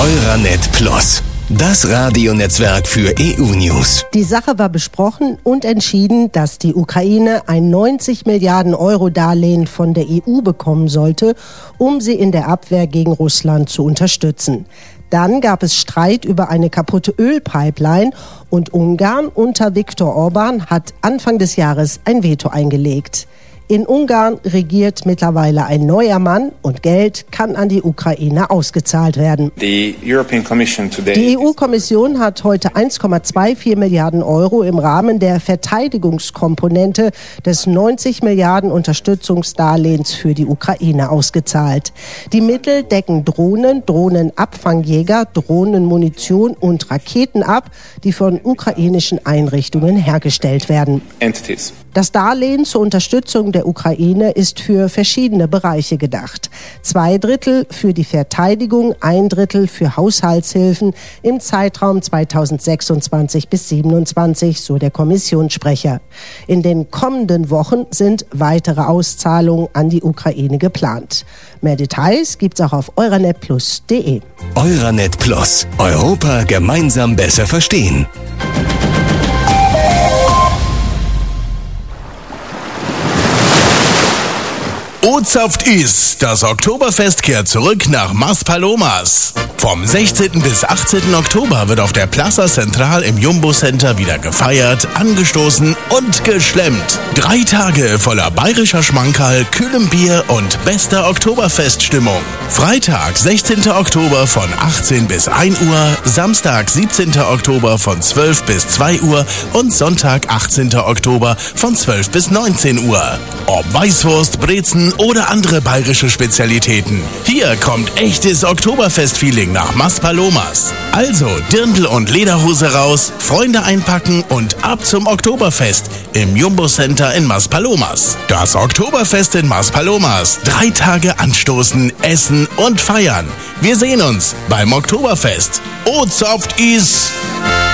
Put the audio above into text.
Euranet Plus, das Radionetzwerk für EU-News. Die Sache war besprochen und entschieden, dass die Ukraine ein 90 Milliarden Euro Darlehen von der EU bekommen sollte, um sie in der Abwehr gegen Russland zu unterstützen. Dann gab es Streit über eine kaputte Ölpipeline und Ungarn unter Viktor Orban hat Anfang des Jahres ein Veto eingelegt. In Ungarn regiert mittlerweile ein neuer Mann und Geld kann an die Ukraine ausgezahlt werden. Die EU-Kommission hat heute 1,24 Milliarden Euro im Rahmen der Verteidigungskomponente des 90 Milliarden Unterstützungsdarlehens für die Ukraine ausgezahlt. Die Mittel decken Drohnen, Drohnenabfangjäger, Drohnenmunition und Raketen ab, die von ukrainischen Einrichtungen hergestellt werden. Das Darlehen zur Unterstützung der Ukraine ist für verschiedene Bereiche gedacht. 2/3 für die Verteidigung, 1/3 für Haushaltshilfen im Zeitraum 2026 bis 2027, so der Kommissionssprecher. In den kommenden Wochen sind weitere Auszahlungen an die Ukraine geplant. Mehr Details gibt's auch auf euranetplus.de. Euranet Plus. Europa gemeinsam besser verstehen. O-Zapft ist, das Oktoberfest kehrt zurück nach Maspalomas. Vom 16. bis 18. Oktober wird auf der Plaza Central im Jumbo Center wieder gefeiert, angestoßen und geschlemmt. 3 Tage voller bayerischer Schmankerl, kühlem Bier und bester Oktoberfeststimmung. Freitag, 16. Oktober von 18 bis 1 Uhr, Samstag, 17. Oktober von 12 bis 2 Uhr und Sonntag, 18. Oktober von 12 bis 19 Uhr. Ob Weißwurst, Brezen oder andere bayerische Spezialitäten. Hier kommt echtes Oktoberfest-Feeling nach Maspalomas. Also Dirndl und Lederhose raus, Freunde einpacken und ab zum Oktoberfest im Jumbo Center in Maspalomas. Das Oktoberfest in Maspalomas. 3 Tage anstoßen, essen und feiern. Wir sehen uns beim Oktoberfest. O-Zapft is...